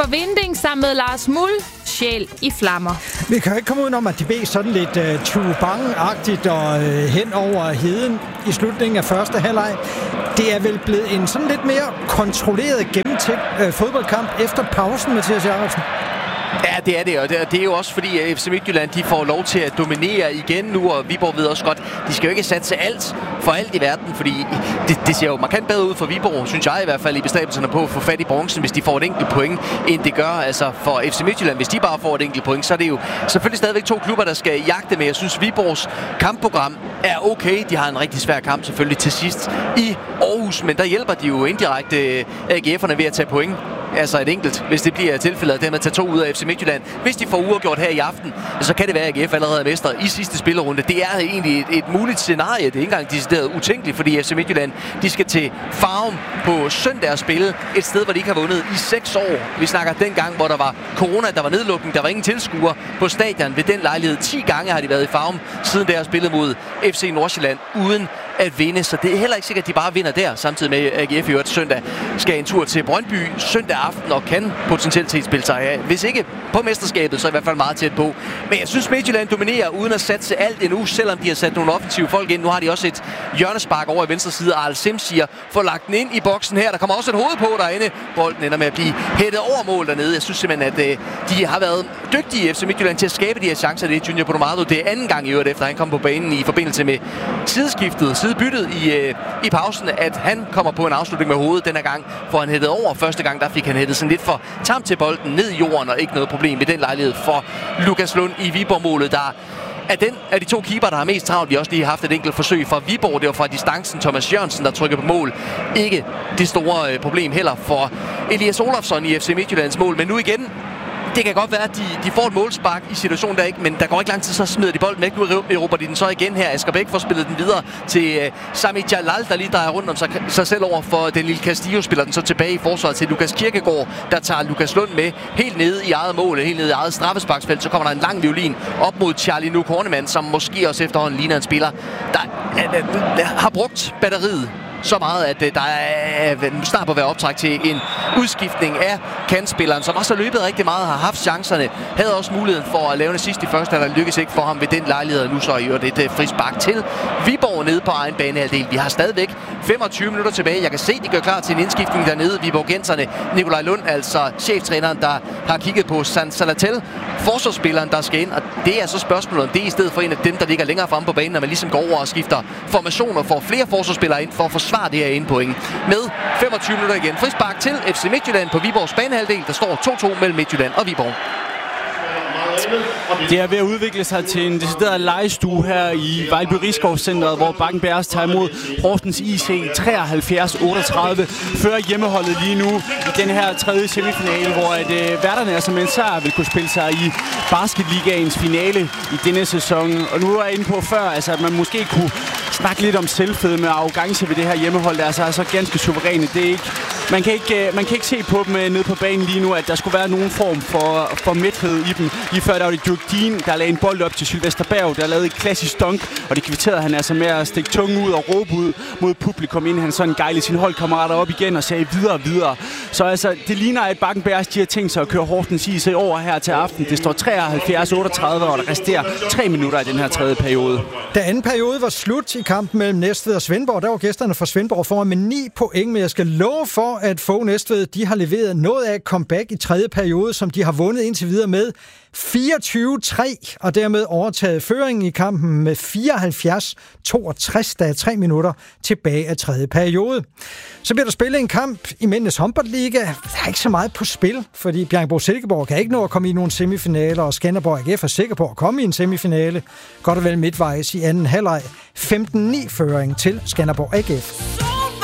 Jesper Vinding sammen med Lars Mull, Sjæl i flammer. Vi kan ikke komme udenom, at de blev sådan lidt Tubang-agtigt og hen over heden i slutningen af første halvleg. Det er vel blevet en sådan lidt mere kontrolleret, gennemtænkt fodboldkamp efter pausen, Mathias Jacobsen. Ja, det er det, og det er jo også fordi, at FC Midtjylland de får lov til at dominere igen nu, og Viborg ved også godt, de skal jo ikke satse alt for alt i verden, fordi det ser jo markant bedre ud for Viborg, synes jeg i hvert fald, i bestræbelserne på at få fat i bronzen, hvis de får et enkelt point, end det gør altså for FC Midtjylland. Hvis de bare får et enkelt point, så er det jo selvfølgelig stadigvæk to klubber, der skal jagte med. Jeg synes, Viborgs kampprogram er okay. De har en rigtig svær kamp selvfølgelig til sidst i Aarhus, men der hjælper de jo indirekte AGF'erne ved at tage point. Altså et enkelt, hvis det bliver tilfældet, og dermed tage 2 ud af FC Midtjylland. Hvis de får uafgjort her i aften, så kan det være, at AGF allerede er mester i sidste spillerunde. Det er egentlig et muligt scenarie. Det er ikke engang decideret utænkeligt, fordi FC Midtjylland de skal til Farum på søndag og spille et sted, hvor de ikke har vundet i 6 år. Vi snakker dengang, hvor der var corona, der var nedlukning, der var ingen tilskuere på stadion. Ved den lejlighed 10 gange har de været i Farum, siden der har spillet mod FC Nordsjælland uden at vinde. Så det er heller ikke sikkert, at de bare vinder der, samtidig med AGF i øvrigt søndag skal en tur til Brøndby søndag aften og kan potentielt spille sig af. Hvis ikke på mesterskabet, så i hvert fald meget tæt på. Men jeg synes, Midtjylland dominerer uden at satse alt endnu, selvom de har sat nogle offensive folk ind. Nu har de også et hjørnespark over i venstre side. Arl Simsier får lagt den ind i boksen her. Der kommer også et hoved på derinde. Bolden ender med at blive hættet over mål dernede. Jeg synes simpelthen, at de har været dygtige i FC Midtjylland til at skabe de her chancer. Det er Junior Podomado. Det er anden gang i øvrigt, efter han kom på banen i forbindelse med sidebyttet i pausen, at han kommer på en afslutning med hovedet. Denne gang får han hættet over. Første gang, der fik han hættet sådan lidt for tamt til bolden ned i jorden, og ikke noget problem ved den lejlighed for Lukas Lund i Viborg-målet, der er den af de to keeper, der har mest travlt. Vi har også lige haft et enkelt forsøg fra Viborg. Det var fra distancen Thomas Jørgensen, der trykker på mål. Ikke det store problem heller for Elias Olofsson i FC Midtjyllands mål. Men nu igen, det kan godt være, at de får et målspark i situationen der ikke, men der går ikke lang tid, så smider de bolden væk. Nu erobrer de den så igen her. Asger Bæk får spillet den videre til Sami Jalal, der lige drejer rundt om sig selv over for den lille Castillo, spiller den så tilbage i forsvaret til Lukas Kirkegaard, der tager Lukas Lund med helt nede i eget mål, helt nede i eget straffesparksfelt. Så kommer der en lang violin op mod Charlie Nuuk Hornemann, som måske også efterhånden ligner en spiller, der har brugt batteriet så meget, at der er snart på at være optræk til en udskiftning af kantspilleren, som også har løbet rigtig meget, har haft chancerne, havde også muligheden for at lave en assist i første, der lykkes ikke for ham ved den lejlighed, nu så i et frispark til Viborg nede på egen banehalvdel. Vi har stadigvæk 25 minutter tilbage. Jeg kan se, de gør klar til en indskiftning dernede. Viborgenserne, Nikolaj Lund, altså cheftræneren, der har kigget på San Salatel, forsvarsspilleren, der skal ind, og det er så spørgsmålet, om det er i stedet for en af dem, der ligger længere fremme på banen, når man ligesom går over og skifter formationer, får flere forsvarsspillere ind for at forsvare det her ene point. Med 25 minutter igen. Frispark til FC Midtjylland på Viborgs banehalvdel. Der står 2-2 mellem Midtjylland og Viborg. Det er ved at udvikle sig til en decideret legestue her i Vejlby Riskovscentret, hvor Bakken Bears tager imod Horsens IC 73-38. Fører hjemmeholdet lige nu i den her tredje semifinale, hvor værterne altså med en sejr vil kunne spille sig i Basketligaens finale i denne sæson. Og nu er jeg inde på før, altså, at man måske kunne snakke lidt om selvfedme og arrogance ved det her hjemmehold. Der er altså ganske suveræne. Det er ikke, man kan ikke se på dem nede på banen lige nu, at der skulle være nogen form for mæthed i dem. Lige før der var det Dirk Dean, der lagde en bold op til Sylvester Berg, der lavede et klassisk dunk, og det kvitterede han altså med at stikke tungen ud og råbe ud mod publikum, inden han sådan gejlede sine holdkammerater op igen og sagde videre. Så altså, det ligner, at Bakken Bears, de har tænkt sig at køre Horsens IC over her til aften. Det står 73-38, og der resterer 3 minutter i den her tredje periode. Da anden periode var slut i kampen mellem Næstved og Svendborg, der var gæsterne fra Svendborg foran med 9 point, men jeg skal love for, at få Næstved, de har leveret noget af et comeback i tredje periode, som de har vundet indtil videre med 24-3, og dermed overtaget føringen i kampen med 74-62, der er 3 minutter tilbage af tredje periode. Så bliver der spillet en kamp i Mændenes Håndboldliga. Der er ikke så meget på spil, fordi Bjerringbro-Silkeborg kan ikke nå at komme i nogle semifinaler, og Skanderborg AGF er sikker på at komme i en semifinale. Godt og vel midtvejs i anden halvleg. 15-9 føring til Skanderborg AGF.